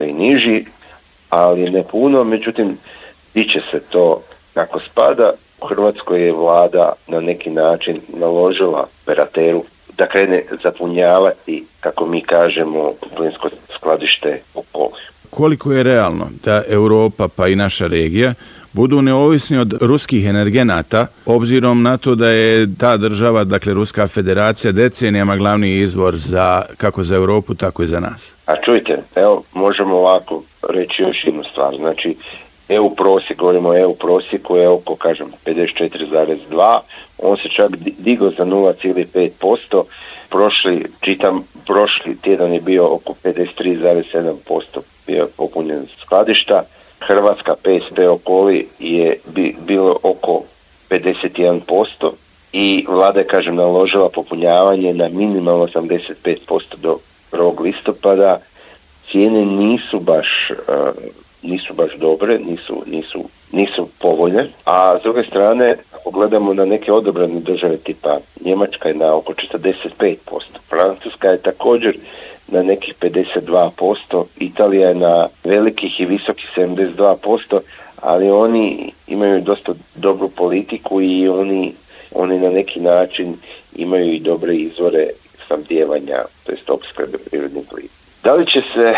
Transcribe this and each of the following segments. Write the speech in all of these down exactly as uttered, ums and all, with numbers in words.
i niži, ali ne puno, međutim, tiče se to kako spada. U Hrvatskoj je vlada na neki način naložila operateru da krene zapunjavati, kako mi kažemo, plinsko skladište Okoli. Koliko je realno da Europa pa i naša regija budu neovisni od ruskih energenata, obzirom na to da je ta država, dakle Ruska federacija, decenijama glavni izvor za, kako za Europu, tako i za nas? A čujte, evo, možemo ovako reći još jednu stvar. Znači, E U prosjek, govorimo o E U prosjeku, je oko, kažem, pedeset četiri zarez dva, on se čak digao za nula zarez pet posto, prošli, čitam, prošli tjedan je bio oko pedeset tri zarez sedam posto bio popunjen skladišta. Hrvatska P S P Okoli je bi, bilo oko pedeset jedan posto i vlada je, kažem, naložila popunjavanje na minimalno osamdeset pet posto do prvog listopada. Cijene nisu baš... Uh, nisu baš dobre, nisu, nisu, nisu povoljne, a s druge strane, ako gledamo na neke odabrane države tipa Njemačka je na oko četrdeset pet posto, Francuska je također na nekih pedeset dva posto, Italija je na velikih i visokih sedamdeset dva posto, ali oni imaju dosta dobru politiku i oni, oni na neki način imaju i dobre izvore snabdijevanja, to jest opskrbe prirodnim plinom. Da li će se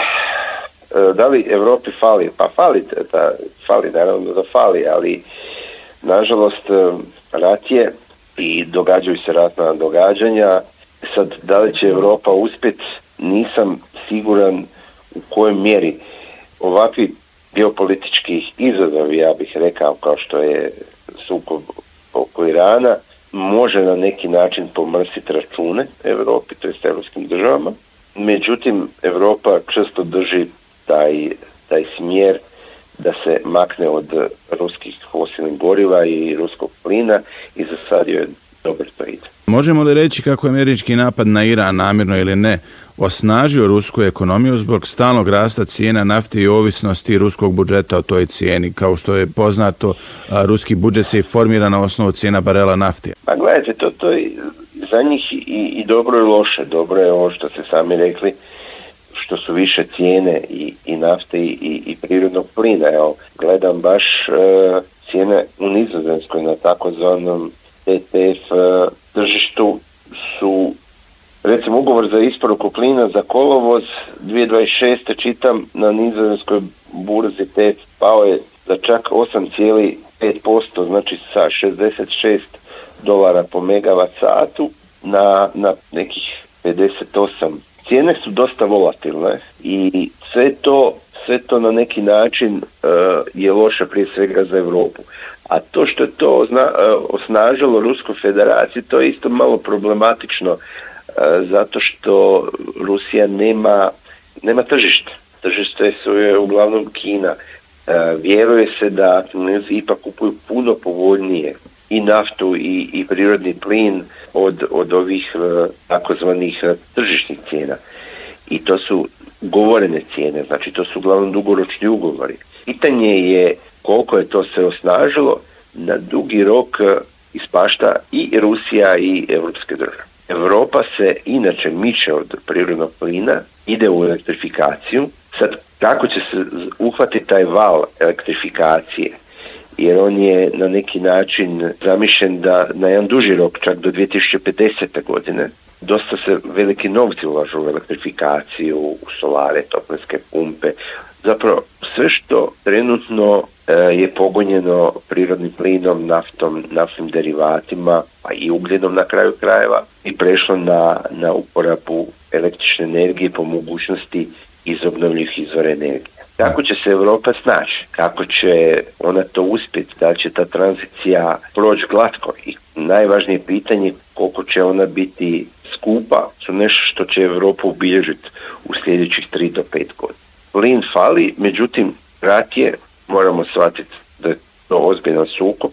Da li Europi fali? Pa fali, da, fali, naravno da fali, ali nažalost rat je i događaju se ratna događanja. Sad, da li će Europa uspjet, nisam siguran u kojoj mjeri. Ovakvi geopolitički izazovi, ja bih rekao, kao što je sukob oko Irana, može na neki način pomrsiti račune Europi, to jest europskim državama. Međutim, Europa često drži taj, taj smjer da se makne od ruskih fosilnih goriva i ruskog plina i za sad je dobro to ide. Možemo li reći kako je američki napad na Iran, namjerno ili ne, osnažio rusku ekonomiju zbog stalnog rasta cijena nafte i ovisnosti ruskog budžeta o toj cijeni? Kao što je poznato, ruski budžet se i formira na osnovu cijena barela nafte. Pa gledajte, to, to je za njih i, i dobro i loše. Dobro je ovo što ste sami rekli, što su više cijene i, i nafte i, i, i prirodnog plina. Evo, gledam baš e, cijene u Nizozemskoj na takozvanom T T F e, tržištu su, recimo, ugovor za isporuku plina za kolovoz dvije tisuće dvadeset šeste čitam na nizozemskoj burzi T F pao je za čak osam zarez pet posto, znači sa šezdeset šest dolara po megavat satu na, na nekih pedeset osam. Cijene su dosta volatilne i sve to, sve to na neki način uh, je loše prije svega za Europu. A to što je to ozna, uh, osnažilo Rusku federaciju, to je isto malo problematično uh, zato što Rusija nema, nema tržište. Tržište su je uglavnom Kina. Uh, vjeruje se da Kinezi ipak kupuju puno povoljnije i naftu i, i prirodni plin od, od ovih uh, takozvanih uh, tržišnih cijena. I to su ugovorene cijene, znači to su uglavnom dugoročni ugovori. Pitanje je koliko je to se osnažilo, na dugi rok uh, ispašta i Rusija i evropske države. Europa se inače miče od prirodnog plina, ide u elektrifikaciju. Sad, kako će se uhvatiti taj val elektrifikacije? Jer on je na neki način zamišljen da na jedan duži rok, čak do dvije tisuće pedesete godine, dosta se veliki novci ulažu u elektrifikaciju, u solare, toplinske pumpe. Zapravo sve što trenutno e, je pogonjeno prirodnim plinom, naftom, naftnim derivatima, pa i ugljenom na kraju krajeva i prešlo na, na uporabu električne energije po mogućnosti iz obnovljivih izvora energije. Kako će se Europa snaći? Kako će ona to uspjeti? Da li će ta tranzicija proći glatko? I najvažnije pitanje koliko će ona biti skupa su nešto što će Europu obilježiti u sljedećih tri do pet godina. Plin fali, međutim rat je, moramo shvatiti da je to ozbiljan sukob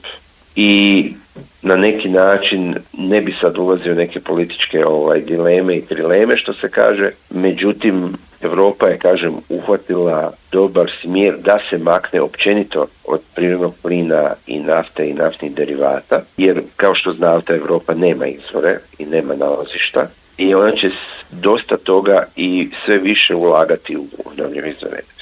i na neki način ne bi sad ulazio neke političke ovaj, dileme i trileme što se kaže, međutim Europa je, kažem, uhvatila dobar smjer da se makne općenito od prirodnog plina i nafte i naftnih derivata, jer kao što znate Europa nema izvore i nema nalazišta i ona će dosta toga i sve više ulagati u obnovljive izvore.